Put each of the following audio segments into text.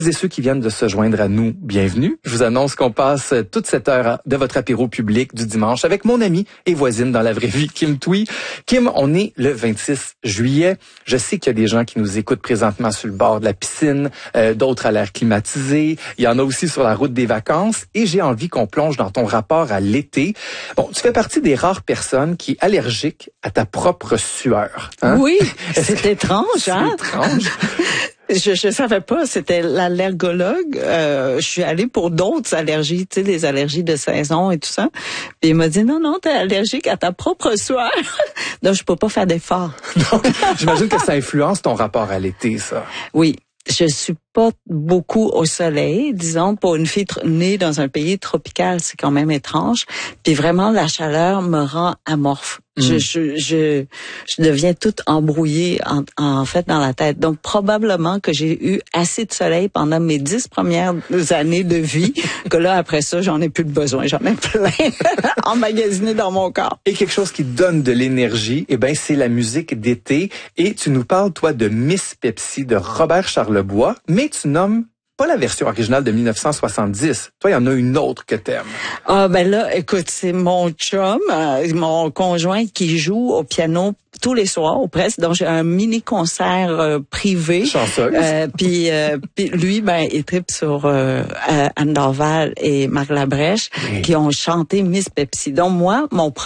Et ceux qui viennent de se joindre à nous, bienvenue. Je vous annonce qu'on passe toute cette heure de votre apéro public du dimanche avec mon amie et voisine dans la vraie vie, Kim Thuy. Kim, on est le 26 juillet. Je sais qu'il y a des gens qui nous écoutent présentement sur le bord de la piscine, d'autres à l'air climatisé. Il y en a aussi sur la route des vacances. Et j'ai envie qu'on plonge dans ton rapport à l'été. Bon, tu fais partie des rares personnes qui est allergique à ta propre sueur. Hein? Oui, c'est étrange, hein? C'est étrange. Je savais pas, c'était l'allergologue. Je suis allée pour d'autres allergies, tu sais, les allergies de saison et tout ça. Puis il m'a dit non, t'es allergique à ta propre sueur. Donc je peux pas faire d'efforts. Donc, j'imagine que ça influence ton rapport à l'été, ça. Oui. Je suis pas beaucoup au soleil, disons, pour une fille née dans un pays tropical, c'est quand même étrange. Puis vraiment, la chaleur me rend amorphe. Je deviens toute embrouillée en fait dans la tête. Donc probablement que j'ai eu assez de soleil pendant mes 10 premières années de vie, que là après ça j'en ai plus de besoin, j'en ai plein emmagasiné dans mon corps. Et quelque chose qui donne de l'énergie, eh ben c'est la musique d'été. Et tu nous parles toi de Miss Pepsi de Robert Charlebois, mais tu nommes pas la version originale de 1970. Toi, il y en a une autre que t'aimes. Ah ben là, écoute, c'est mon chum, mon conjoint qui joue au piano tous les soirs, ou presque. Donc j'ai un mini concert privé. Chanceuse. Puis lui, ben, il tripe sur Anne Dorval et Marc Labrèche, oui, qui ont chanté Miss Pepsi. Donc moi,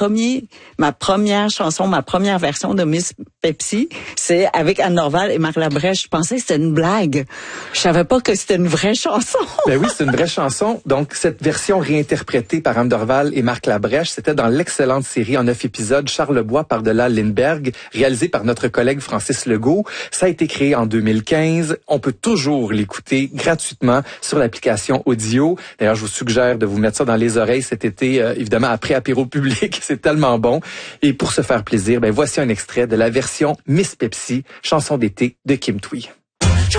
ma première chanson, ma première version de Miss Pepsi, c'est avec Anne Dorval et Marc Labrèche. Je pensais que c'était une blague. Je savais pas que c'était une vraie chanson. Ben oui, c'est une vraie chanson. Donc cette version réinterprétée par Anne Dorval et Marc Labrèche, c'était dans l'excellente série en 9 épisodes Charlebois par-delà Lindbergh, réalisé par notre collègue Francis Legault. Ça a été créé en 2015. On peut toujours l'écouter gratuitement sur l'application audio. D'ailleurs, je vous suggère de vous mettre ça dans les oreilles cet été, évidemment après apéro public. C'est tellement bon. Et pour se faire plaisir, ben voici un extrait de la version Miss Pepsi, chanson d'été de Kim Thuy.